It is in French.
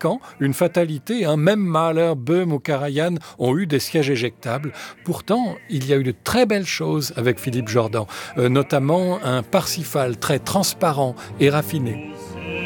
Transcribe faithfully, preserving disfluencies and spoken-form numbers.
ans, une fatalité, hein. Même Mahler, Böhm ou Karajan ont eu des sièges éjectables. Pourtant, il y a eu de très belles choses avec Philippe Jordan, euh, notamment un Parsifal très transparent et raffiné.